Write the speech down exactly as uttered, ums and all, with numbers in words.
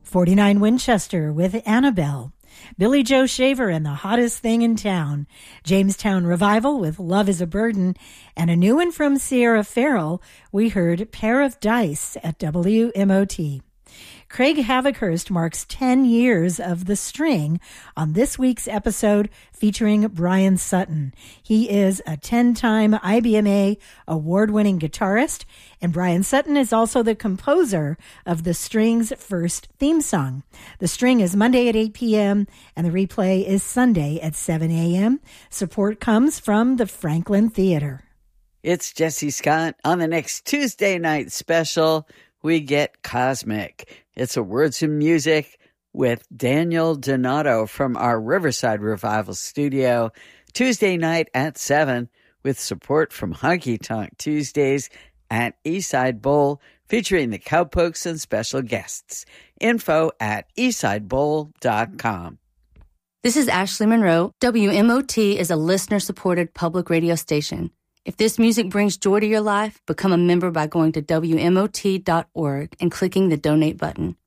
forty-nine Winchester with Annabelle. Billy Joe Shaver and the Hottest Thing in Town. Jamestown Revival with Love is a Burden. And a new one from Sierra Farrell, we heard Pair of Dice at W M O T. Craig Havikhurst marks ten years of The String on this week's episode featuring Brian Sutton. He is a ten-time I B M A award-winning guitarist, and Brian Sutton is also the composer of The String's first theme song. The String is Monday at eight p.m., and the replay is Sunday at seven a.m. Support comes from the Franklin Theater. It's Jesse Scott. On the next Tuesday night special, we get Cosmic. It's a Words and Music with Daniel Donato from our Riverside Revival studio. Tuesday night at seven with support from Honky Tonk Tuesdays at Eastside Bowl featuring the Cowpokes and special guests. Info at eastside bowl dot com. This is Ashley Monroe. W M O T is a listener-supported public radio station. If this music brings joy to your life, become a member by going to W M O T dot org and clicking the donate button.